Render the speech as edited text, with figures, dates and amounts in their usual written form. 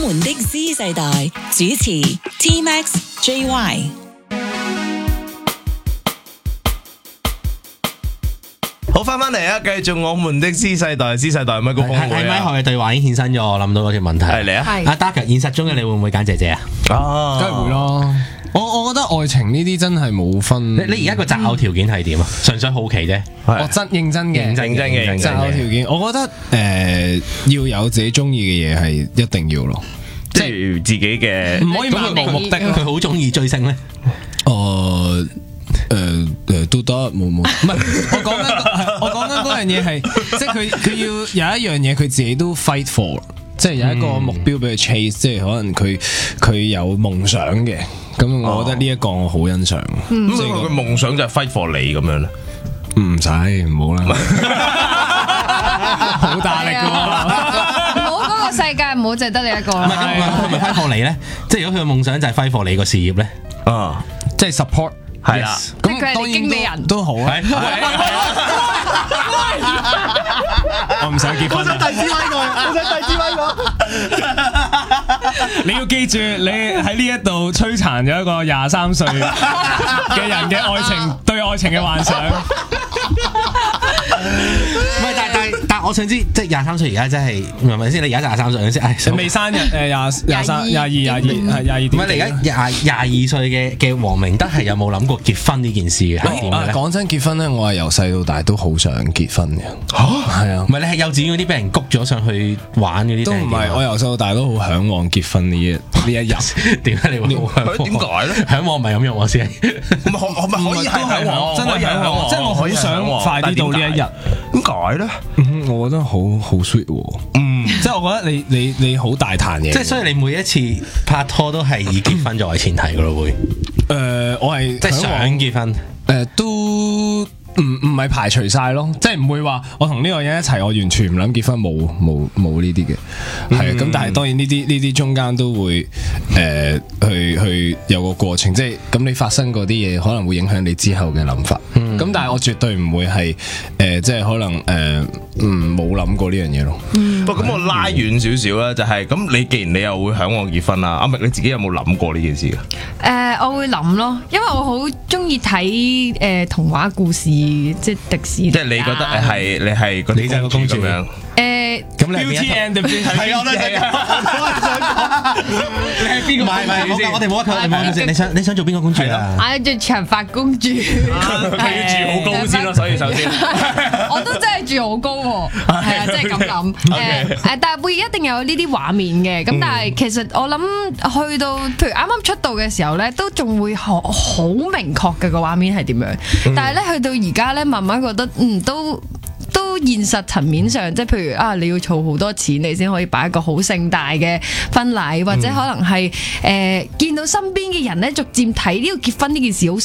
們的 Z 世代主持 T-Max、JY。 好，翻嚟啊！繼續我們的 Z 世代咪個峰會啊！ 喺咪後嘅對話已經衍生咗，我諗到嗰條問題。 係嚟啊！ 阿 Dark 現實中嘅你會唔會揀姐姐啊？ 啊， 梗係會咯。我覺得愛情呢啲真係冇分。 你而家個擇偶條件係點啊？純粹好奇啫。 我真認真嘅， 認真嘅擇偶條件，我覺得要有自己中意嘅嘢係一定要咯， 即係自己嘅， 唔可以漫無目的。 佢好中意追星咧。 都得冇，唔係我講緊嗰樣嘢係，即係佢要有一樣嘢佢自己都 fight for， 即係有一個目標俾佢 chase，即係可能佢有夢想嘅，咁我覺得呢一個我好欣賞。 咁佢夢想就係 fight for 你咁樣咧， 唔使唔好啦，好大力㗎喎， 冇嗰個世界唔好淨得你一個啦。 佢咪揮霍你咧？即係如果佢嘅夢想就係揮霍你個事業咧？ 啊， 即係 support。 係啦， 咁當然都好啊。我唔想結婚啊！我想第支威你要記住，你喺呢一度摧殘咗一個23歲嘅人嘅愛情對愛情嘅幻想。 唔係，但我想知，即係23歲而家真係唔係咪先？你而家23歲先， 未生日23、22係22。 唔係你而家22歲嘅黃明德係有冇諗過結婚呢件事嘅？係點嘅咧？ 講真，結婚咧，我係由細到大都好想結婚嘅。係啊， 唔係你係幼稚園嗰啲俾人谷咗上去玩嗰啲？ 都唔係，我由細到大都好嚮往結婚呢一日。 點解你會好嚮往？ 點解咧？ 嚮往唔係咁用我先。 可唔可以係嚮往？ 真係嚮往，即係我好想快啲到呢一日。 點解咧？ 我覺得好 sweet 喎。即係我覺得你好大壇嘢。 即係所以你每一次拍拖都係以結婚作為前提噶咯會。 我係即係想結婚。 都唔係排除晒咯，即係唔會話我同呢個人一齊，我完全唔諗結婚，冇呢啲嘅，係啊。咁但係當然呢啲中間都會去有個過程，即係咁你發生嗰啲嘢可能會影響你之後嘅諗法。咁但係我絕對唔會係即係可能冇諗過呢樣嘢咯。 不過咁我拉遠少少啦，就係咁你既然你又會嚮往結婚啦，阿明你自己有冇諗過呢件事㗎？ 我會諗咯，因為我好中意睇童話故事，即係迪士尼。 即係你覺得你係嗰啲公主咁樣？ 咁你係邊一套？係我都係想講，你係邊個？唔係，我哋冇得佢。你想做邊個公主啊？ 我要做長髮公主。 佢要住好高先咯，所以首先我都真係住好高喎，係啊，即係咁諗。但係會一定有呢啲畫面嘅。咁但係其實我諗去到，譬如啱啱出道嘅時候咧，都仲會好明確嘅個畫面係點樣。但係咧去到而家咧，慢慢覺得都現實層面上，即係譬如你要儲好多錢，你先可以擺一個好盛大嘅婚禮，或者可能係見到身邊嘅人咧，逐漸睇呢個結婚呢件事好